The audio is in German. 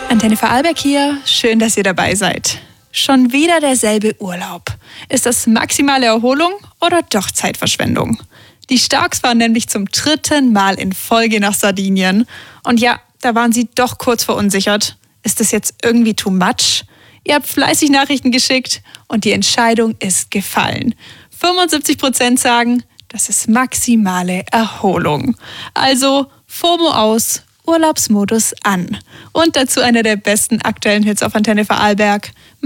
Antenne Vorarlberg hier, schön, dass ihr dabei seid. Schon wieder derselbe Urlaub. Ist das maximale Erholung oder doch Zeitverschwendung? Die Starks fahren nämlich zum 3. Mal in Folge nach Sardinien. Und ja, da waren sie doch kurz verunsichert. Ist das jetzt irgendwie too much? Ihr habt fleißig Nachrichten geschickt und die Entscheidung ist gefallen. 75% sagen, das ist maximale Erholung. Also FOMO aus, Urlaubsmodus an. Und dazu einer der besten aktuellen Hits auf Antenne Vorarlberg.